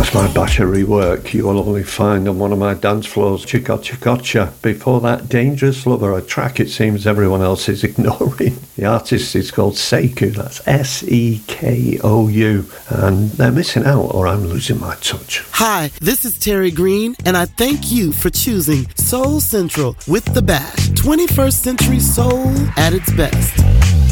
As my battery work, you will only find on one of my dance floors, Chicocha. Before that, Dangerous Lover, a track it seems everyone else is ignoring. The artist is called Sekou, that's Sekou, and they're missing out, or I'm losing my touch. Hi, this is Terry Green, and I thank you for choosing Soul Central with The Bash, 21st Century Soul at its best.